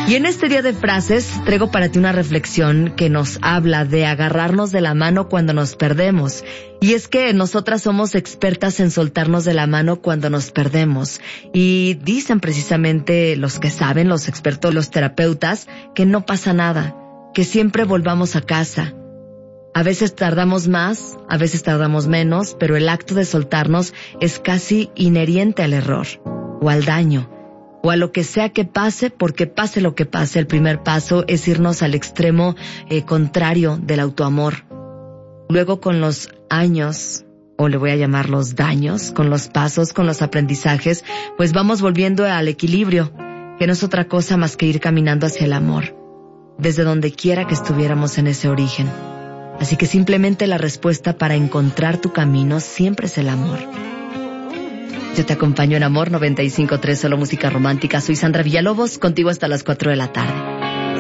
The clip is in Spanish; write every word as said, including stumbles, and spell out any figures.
Y en este día de frases traigo para ti una reflexión que nos habla de agarrarnos de la mano cuando nos perdemos. Y es que nosotras somos expertas en soltarnos de la mano cuando nos perdemos. Y dicen precisamente los que saben, los expertos, los terapeutas, que no pasa nada, que siempre volvamos a casa. A veces tardamos más, a veces tardamos menos, pero el acto de soltarnos es casi inherente al error o al daño, o a lo que sea que pase, porque pase lo que pase, el primer paso es irnos al extremo eh, contrario del autoamor. Luego con los años, o le voy a llamar los daños, con los pasos, con los aprendizajes, pues vamos volviendo al equilibrio, que no es otra cosa más que ir caminando hacia el amor, desde donde quiera que estuviéramos en ese origen. Así que simplemente la respuesta para encontrar tu camino siempre es el amor. Yo te acompaño en Amor noventa y cinco punto tres, solo música romántica. Soy Sandra Villalobos, contigo hasta las cuatro de la tarde.